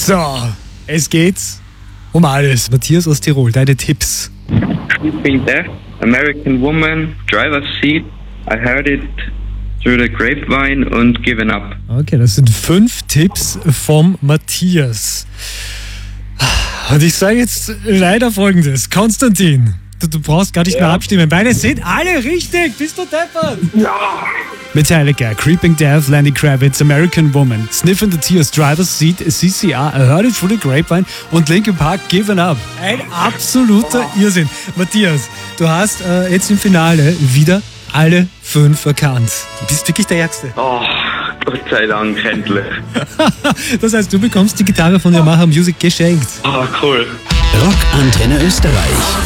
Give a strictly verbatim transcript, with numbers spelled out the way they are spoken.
So, es geht um alles. Matthias aus Tirol, deine Tipps. Sleeping Death, American Woman, Driver's Seat, I heard it through the grapevine und Given Up. Okay, das sind fünf Tipps vom Matthias. Und ich sage jetzt leider Folgendes. Konstantin, du, du brauchst gar nicht ja. mehr abstimmen. Beide sind alle richtig. Bist du deppert? Ja. Metallica, Creeping Death, Lenny Kravitz, American Woman, Sniffing the Tears, Driver's Seat, C C R, I Heard It Through the Grapevine und Linkin Park, Given Up. Ein absoluter oh. Irrsinn. Matthias, du hast äh, jetzt im Finale wieder alle fünf erkannt. Du bist wirklich der Ärgste. Oh, Gott sei Dank, endlich. Das heißt, du bekommst die Gitarre von Yamaha Music geschenkt. Ah, oh, cool. Rockantenne Österreich.